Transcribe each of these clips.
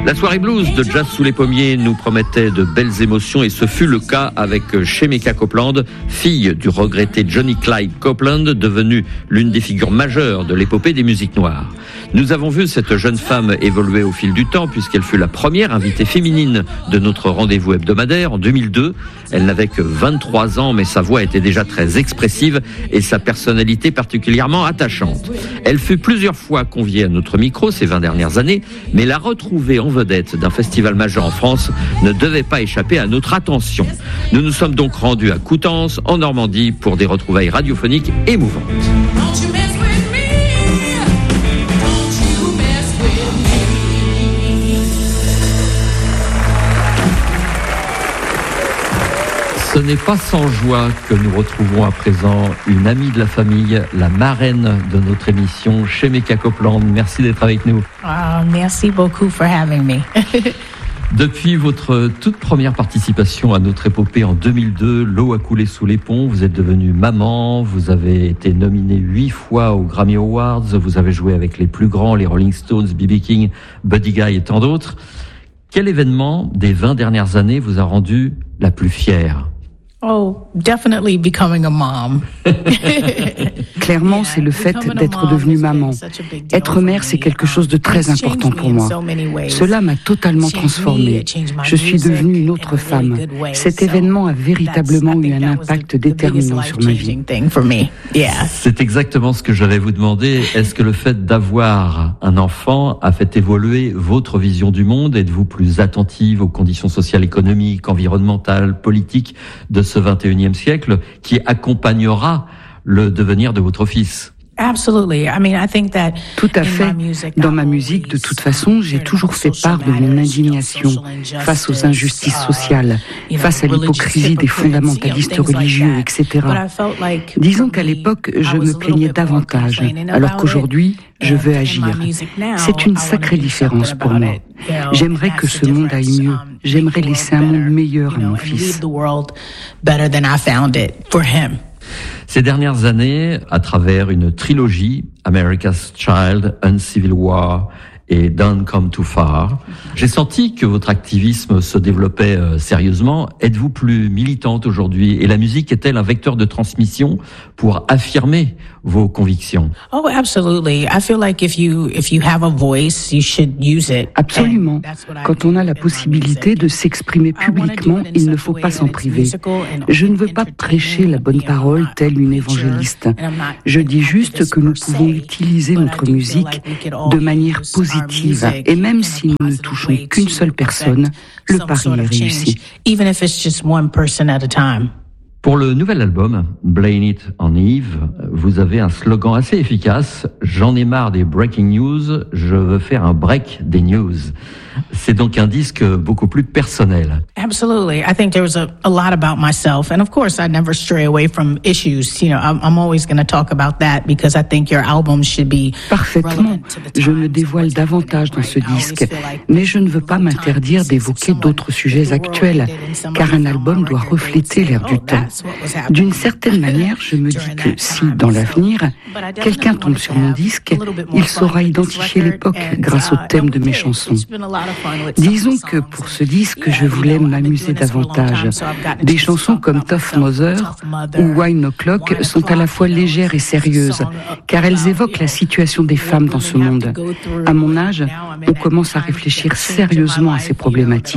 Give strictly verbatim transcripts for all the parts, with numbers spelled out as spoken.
La soirée blues de Jazz sous les pommiers nous promettait de belles émotions et ce fut le cas avec Shemekia Copeland, fille du regretté Johnny Clyde Copeland, devenue l'une des figures majeures de l'épopée des musiques noires. Nous avons vu cette jeune femme évoluer au fil du temps puisqu'elle fut la première invitée féminine de notre rendez-vous hebdomadaire en deux mille deux. Elle n'avait que vingt-trois ans mais sa voix était déjà très expressive et sa personnalité particulièrement attachante. Elle fut plusieurs fois conviée à notre micro ces vingt dernières années, mais la retrouver en vedette d'un festival majeur en France ne devait pas échapper à notre attention. Nous nous sommes donc rendus à Coutances, en Normandie, pour des retrouvailles radiophoniques émouvantes. Ce n'est pas sans joie que nous retrouvons à présent une amie de la famille, la marraine de notre émission, Shemekia Copeland. Merci d'être avec nous. Oh, merci beaucoup for having me. Depuis votre toute première participation à notre épopée en deux mille deux, l'eau a coulé sous les ponts, vous êtes devenue maman, vous avez été nominée huit fois aux Grammy Awards, vous avez joué avec les plus grands, les Rolling Stones, B B King, Buddy Guy et tant d'autres. Quel événement des vingt dernières années vous a rendu la plus fière ? Oh, definitely becoming a mom. Clairement, c'est le fait d'être devenue maman. Être mère, c'est quelque chose de très important pour moi. Cela m'a totalement transformée. Je suis devenue une autre femme. Cet événement a véritablement eu un impact déterminant sur ma vie. C'est exactement ce que j'allais vous demander. Est-ce que le fait d'avoir un enfant a fait évoluer votre vision du monde? Êtes-vous plus attentive aux conditions sociales, économiques, environnementales, politiques de ce vingt et unième siècle qui accompagnera le devenir de votre fils? Absolutely. I mean, I think that Tout à fait. Dans ma musique, de toute façon, j'ai toujours fait part de mon indignation face aux injustices sociales, face à l'hypocrisie des fondamentalistes religieux, et cetera. Disons qu'à l'époque, je me plaignais davantage, alors qu'aujourd'hui, je veux agir. C'est une sacrée différence pour moi. J'aimerais que ce monde aille mieux. J'aimerais laisser un monde meilleur à mon fils. Ces dernières années, à travers une trilogie, America's Child, Uncivil War et Don't Come Too Far, j'ai senti que votre activisme se développait euh, sérieusement. Êtes-vous plus militante aujourd'hui? Et la musique est-elle un vecteur de transmission pour affirmer vos convictions? Oh, absolutely. I feel like if you if you have a voice, you should use it. Absolument. Quand on a la possibilité de s'exprimer publiquement, il ne faut pas s'en priver. Je ne veux pas prêcher la bonne parole telle une évangéliste. Je dis juste que nous pouvons utiliser notre musique de manière positive. Et même si nous ne touchons qu'une seule personne, le pari est réussi. Pour le nouvel album, Blame It on Eve, vous avez un slogan assez efficace. J'en ai marre des breaking news, je veux faire un break des news. C'est donc un disque beaucoup plus personnel. Absolutely. I think there was a, a lot about myself. And of course, I never stray away from issues. You know, I'm, I'm always going to talk about that because I think your album should be Parfaitement. Je me dévoile davantage dans ce disque. Mais je ne veux pas m'interdire d'évoquer d'autres sujets actuels, car un album doit refléter l'air du temps. D'une certaine manière, je me dis que si, dans l'avenir, quelqu'un tombe sur mon disque, il saura identifier l'époque grâce au thème de mes chansons. Disons que pour ce disque, je voulais m'amuser davantage. Des chansons comme Tough Mother ou Wine O'Clock sont à la fois légères et sérieuses, car elles évoquent la situation des femmes dans ce monde. À mon âge, on commence à réfléchir sérieusement à ces problématiques.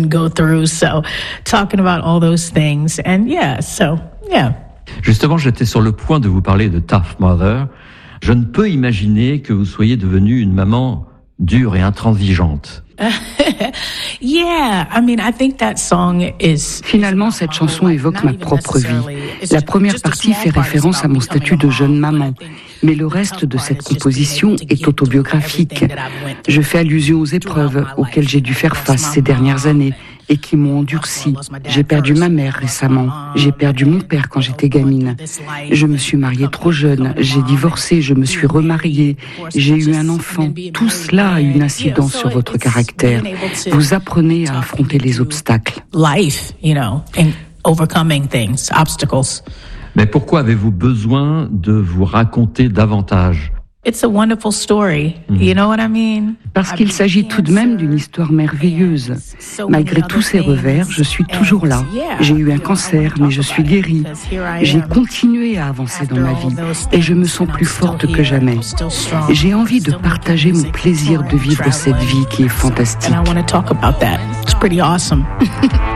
Justement, j'étais sur le point de vous parler de Tough Mother. Je ne peux imaginer que vous soyez devenue une maman dure et intransigeante. Yeah, I mean, I think that song is... Finalement, cette chanson évoque ma propre vie. La première partie fait référence à mon statut de jeune maman, mais le reste de cette composition est autobiographique. Je fais allusion aux épreuves auxquelles j'ai dû faire face ces dernières années et qui m'ont endurci. J'ai perdu ma mère récemment. J'ai perdu mon père quand j'étais gamine. Je me suis mariée trop jeune. J'ai divorcé. Je me suis remariée. J'ai eu un enfant. Tout cela a une incidence sur votre caractère. Vous apprenez à affronter les obstacles. Life, you know, and overcoming things, obstacles. Mais pourquoi avez-vous besoin de vous raconter davantage ? It's a wonderful story. You know what I mean? Parce qu'il s'agit tout de même d'une histoire merveilleuse. Malgré tous ces revers, je suis toujours là. J'ai eu un cancer, mais je suis guérie. J'ai continué à avancer dans ma vie et je me sens plus forte que jamais. J'ai envie de partager mon plaisir de vivre cette vie qui est fantastique. And I want to talk about that. It's pretty awesome.